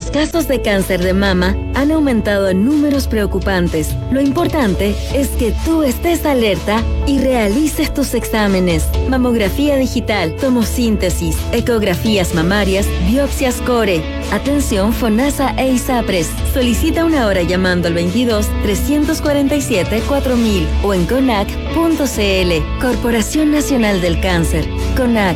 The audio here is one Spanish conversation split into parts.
Los casos de cáncer de mama han aumentado en números preocupantes. Lo importante es que tú estés alerta y realices tus exámenes. Mamografía digital, tomosíntesis, ecografías mamarias, biopsias core. Atención FONASA e ISAPRES. Solicita una hora llamando al 22-347-4000 o en CONAC.cl. Corporación Nacional del Cáncer. CONAC.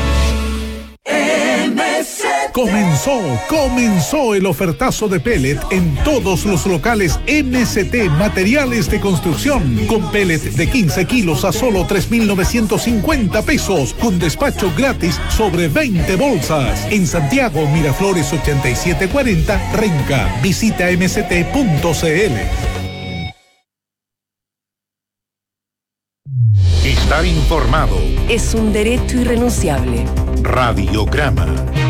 Comenzó el ofertazo de pellet en todos los locales MST Materiales de Construcción, con pellet de 15 kilos a solo 3,950 pesos, con despacho gratis sobre 20 bolsas. En Santiago, Miraflores 8740, Renca. Visita mst.cl. Estar informado es un derecho irrenunciable. Radiograma.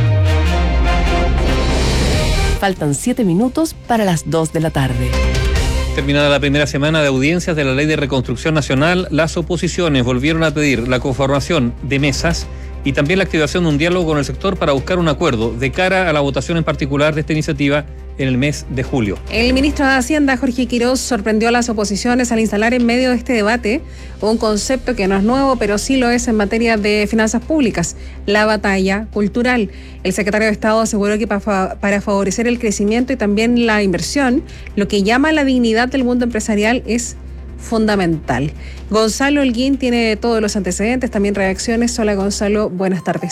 Faltan 7 minutos para las 2 de la tarde. Terminada la primera semana de audiencias de la Ley de Reconstrucción Nacional, las oposiciones volvieron a pedir la conformación de mesas y también la activación de un diálogo con el sector para buscar un acuerdo de cara a la votación en particular de esta iniciativa en el mes de julio. El ministro de Hacienda, Jorge Quirós, sorprendió a las oposiciones al instalar en medio de este debate un concepto que no es nuevo, pero sí lo es en materia de finanzas públicas: la batalla cultural. El secretario de Estado aseguró que para favorecer el crecimiento y también la inversión, lo que llama la dignidad del mundo empresarial es fundamental. Gonzalo Holguín tiene todos los antecedentes, también reacciones. Hola Gonzalo, buenas tardes.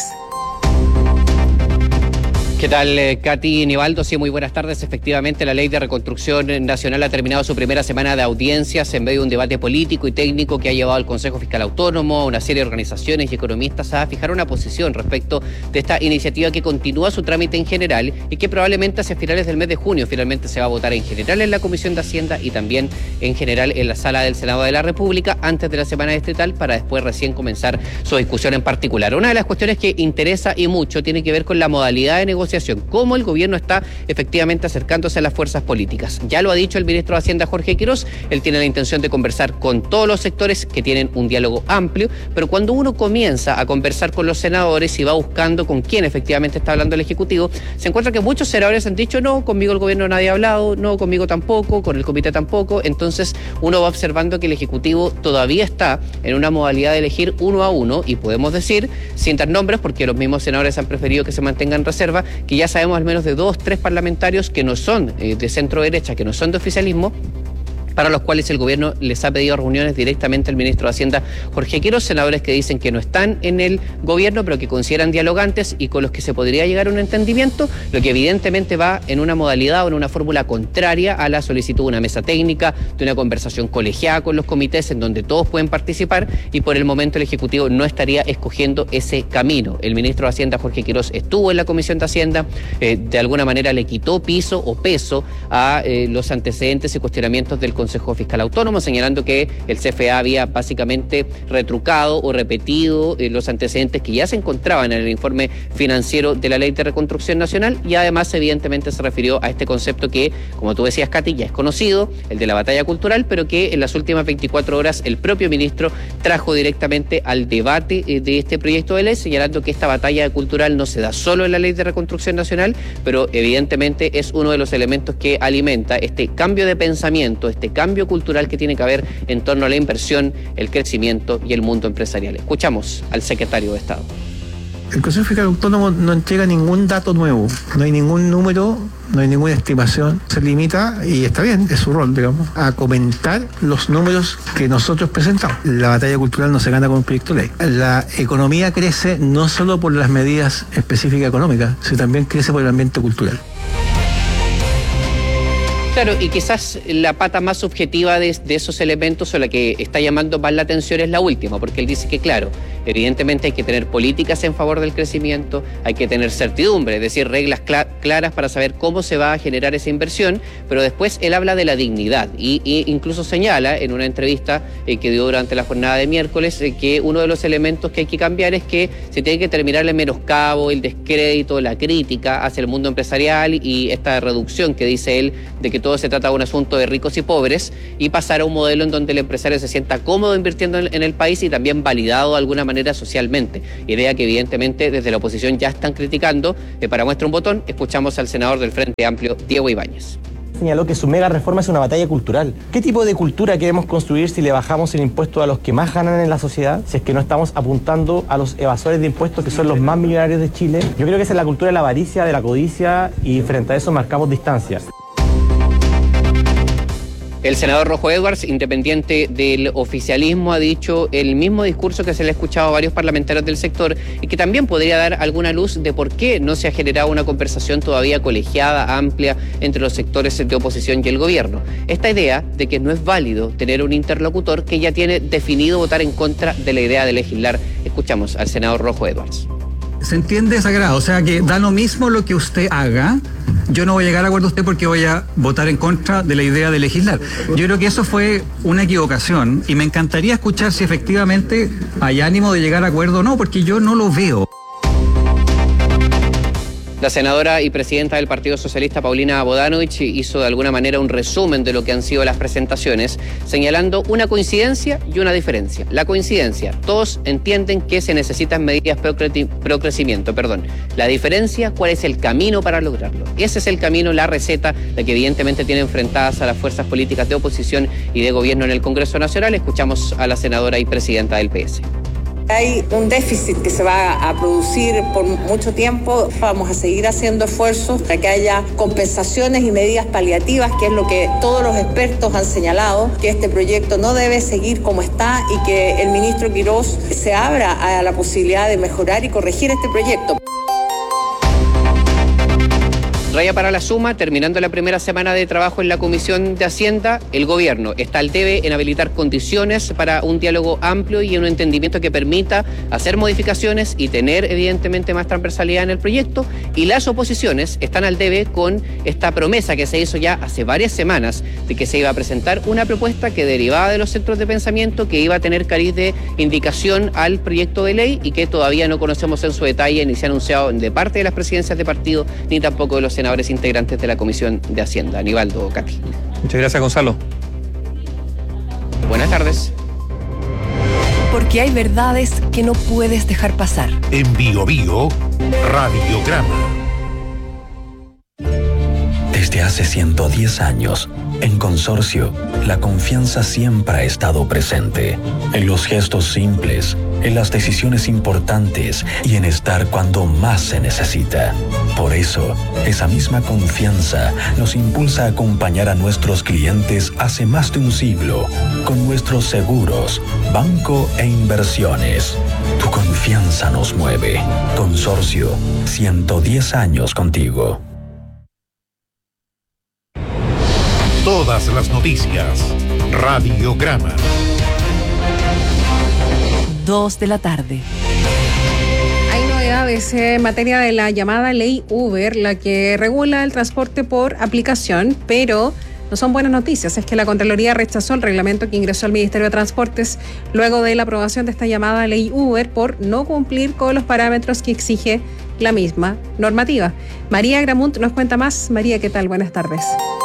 ¿Qué tal, Katy Nivaldo? Sí, muy buenas tardes. Efectivamente, la Ley de Reconstrucción Nacional ha terminado su primera semana de audiencias en medio de un debate político y técnico que ha llevado al Consejo Fiscal Autónomo, a una serie de organizaciones y economistas a fijar una posición respecto de esta iniciativa que continúa su trámite en general y que probablemente hacia finales del mes de junio finalmente se va a votar en general en la Comisión de Hacienda y también en general en la Sala del Senado de la República antes de la semana distrital, para después recién comenzar su discusión en particular. Una de las cuestiones que interesa y mucho tiene que ver con la modalidad de negociación, cómo el gobierno está efectivamente acercándose a las fuerzas políticas. Ya lo ha dicho el ministro de Hacienda, Jorge Quirós, él tiene la intención de conversar con todos los sectores que tienen un diálogo amplio, pero cuando uno comienza a conversar con los senadores y va buscando con quién efectivamente está hablando el Ejecutivo, se encuentra que muchos senadores han dicho: no, conmigo el gobierno nadie ha hablado, no, conmigo tampoco, con el comité tampoco. Entonces uno va observando que el Ejecutivo todavía está en una modalidad de elegir uno a uno, y podemos decir, sin dar nombres porque los mismos senadores han preferido que se mantenga en reserva, que ya sabemos al menos de 2, 3 parlamentarios que no son de centro derecha, que no son de oficialismo, para los cuales el gobierno les ha pedido reuniones directamente al ministro de Hacienda, Jorge Quirós, senadores que dicen que no están en el gobierno, pero que consideran dialogantes y con los que se podría llegar a un entendimiento, lo que evidentemente va en una modalidad o en una fórmula contraria a la solicitud de una mesa técnica, de una conversación colegiada con los comités en donde todos pueden participar, y por el momento el Ejecutivo no estaría escogiendo ese camino. El ministro de Hacienda, Jorge Quirós, estuvo en la Comisión de Hacienda, de alguna manera le quitó piso o peso a los antecedentes y cuestionamientos del Consejo Fiscal Autónomo, señalando que el CFA había básicamente retrucado o repetido los antecedentes que ya se encontraban en el informe financiero de la Ley de Reconstrucción Nacional, y además evidentemente se refirió a este concepto que, como tú decías, Katy, ya es conocido, el de la batalla cultural, pero que en las últimas 24 horas el propio ministro trajo directamente al debate de este proyecto de ley, señalando que esta batalla cultural no se da solo en la Ley de Reconstrucción Nacional, pero evidentemente es uno de los elementos que alimenta este cambio de pensamiento, este cambio cultural que tiene que haber en torno a la inversión, el crecimiento y el mundo empresarial. Escuchamos al secretario de Estado. El Consejo Fiscal Autónomo no entrega ningún dato nuevo, no hay ningún número, no hay ninguna estimación. Se limita, y está bien, es su rol, digamos, a comentar los números que nosotros presentamos. La batalla cultural no se gana con un proyecto de ley. La economía crece no solo por las medidas específicas económicas, sino también crece por el ambiente cultural. Claro, y quizás la pata más subjetiva de esos elementos, o la que está llamando más la atención, es la última, porque él dice que, claro, evidentemente hay que tener políticas en favor del crecimiento, hay que tener certidumbre, es decir, reglas claras para saber cómo se va a generar esa inversión, pero después él habla de la dignidad y incluso señala en una entrevista que dio durante la jornada de miércoles que uno de los elementos que hay que cambiar es que se tiene que terminar el menoscabo, el descrédito, la crítica hacia el mundo empresarial y esta reducción que dice él de que todo se trata de un asunto de ricos y pobres, y pasar a un modelo en donde el empresario se sienta cómodo invirtiendo en el país y también validado de alguna manera manera socialmente. Idea que evidentemente desde la oposición ya están criticando. Para muestra un botón, escuchamos al senador del Frente Amplio, Diego Ibáñez. Señaló que su mega reforma es una batalla cultural. ¿Qué tipo de cultura queremos construir si le bajamos el impuesto a los que más ganan en la sociedad? Si es que no estamos apuntando a los evasores de impuestos que son los más millonarios de Chile. Yo creo que esa es la cultura de la avaricia, de la codicia, y frente a eso marcamos distancias. El senador Rojo Edwards, independiente del oficialismo, ha dicho el mismo discurso que se le ha escuchado a varios parlamentarios del sector y que también podría dar alguna luz de por qué no se ha generado una conversación todavía colegiada, amplia, entre los sectores de oposición y el gobierno. Esta idea de que no es válido tener un interlocutor que ya tiene definido votar en contra de la idea de legislar. Escuchamos al senador Rojo Edwards. Se entiende esa grado, o sea que da lo mismo lo que usted haga. Yo no voy a llegar a acuerdo con usted porque voy a votar en contra de la idea de legislar. Yo creo que eso fue una equivocación y me encantaría escuchar si efectivamente hay ánimo de llegar a acuerdo o no, porque yo no lo veo. La senadora y presidenta del Partido Socialista, Paulina Bodanovich, hizo de alguna manera un resumen de lo que han sido las presentaciones, señalando una coincidencia y una diferencia. La coincidencia, todos entienden que se necesitan medidas pro crecimiento. La diferencia, ¿cuál es el camino para lograrlo? Ese es el camino, la receta, la que evidentemente tiene enfrentadas a las fuerzas políticas de oposición y de gobierno en el Congreso Nacional. Escuchamos a la senadora y presidenta del PS. Hay un déficit que se va a producir por mucho tiempo. Vamos a seguir haciendo esfuerzos para que haya compensaciones y medidas paliativas, que es lo que todos los expertos han señalado, que este proyecto no debe seguir como está y que el ministro Quirós se abra a la posibilidad de mejorar y corregir este proyecto. Raya para la suma, terminando la primera semana de trabajo en la Comisión de Hacienda, el gobierno está al debe en habilitar condiciones para un diálogo amplio y un entendimiento que permita hacer modificaciones y tener evidentemente más transversalidad en el proyecto, y las oposiciones están al debe con esta promesa que se hizo ya hace varias semanas de que se iba a presentar una propuesta que derivaba de los centros de pensamiento, que iba a tener cariz de indicación al proyecto de ley y que todavía no conocemos en su detalle ni se ha anunciado de parte de las presidencias de partido ni tampoco de los senadores integrantes de la Comisión de Hacienda. Aníbaldo, Katy. Muchas gracias, Gonzalo. Buenas tardes. Porque hay verdades que no puedes dejar pasar. En Bio Bio, Radiograma. Desde hace 110 años, en Consorcio, la confianza siempre ha estado presente. En los gestos simples, en las decisiones importantes y en estar cuando más se necesita. Por eso, esa misma confianza nos impulsa a acompañar a nuestros clientes hace más de un siglo con nuestros seguros, banco e inversiones. Tu confianza nos mueve. Consorcio, 110 años contigo. Todas las noticias. Radiograma. 2 de la tarde. Hay novedades en materia de la llamada ley Uber, la que regula el transporte por aplicación, pero no son buenas noticias. Es que la Contraloría rechazó el reglamento que ingresó al Ministerio de Transportes luego de la aprobación de esta llamada ley Uber por no cumplir con los parámetros que exige la misma normativa. María Gramunt nos cuenta más. María, ¿qué tal? Buenas tardes.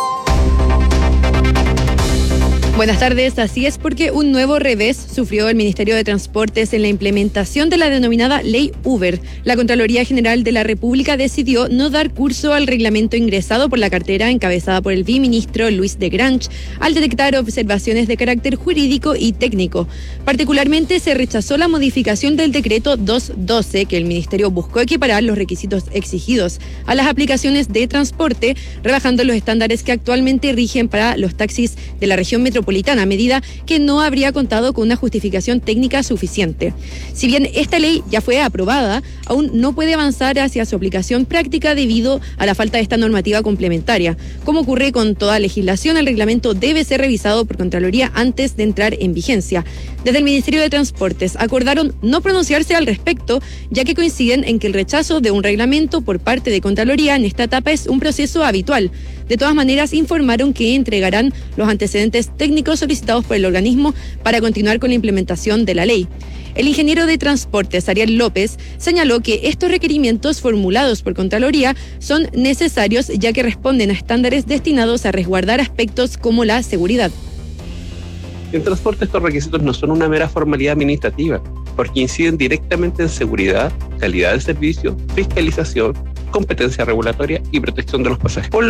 Buenas tardes, así es, porque un nuevo revés sufrió el Ministerio de Transportes en la implementación de la denominada Ley Uber. La Contraloría General de la República decidió no dar curso al reglamento ingresado por la cartera encabezada por el viceministro Luis de Grange al detectar observaciones de carácter jurídico y técnico. Particularmente se rechazó la modificación del decreto 212, que el Ministerio buscó equiparar los requisitos exigidos a las aplicaciones de transporte, rebajando los estándares que actualmente rigen para los taxis de la región metropolitana, a medida que no habría contado con una justificación técnica suficiente. Si bien esta ley ya fue aprobada, aún no puede avanzar hacia su aplicación práctica debido a la falta de esta normativa complementaria. Como ocurre con toda legislación, el reglamento debe ser revisado por Contraloría antes de entrar en vigencia. Desde el Ministerio de Transportes acordaron no pronunciarse al respecto, ya que coinciden en que el rechazo de un reglamento por parte de Contraloría en esta etapa es un proceso habitual. De todas maneras, informaron que entregarán los antecedentes técnicos solicitados por el organismo para continuar con la implementación de la ley. El ingeniero de Transportes, Ariel López, señaló que estos requerimientos formulados por Contraloría son necesarios, ya que responden a estándares destinados a resguardar aspectos como la seguridad. En transporte estos requisitos no son una mera formalidad administrativa. porque inciden directamente en seguridad, calidad del servicio, fiscalización, competencia regulatoria y protección de los pasajeros.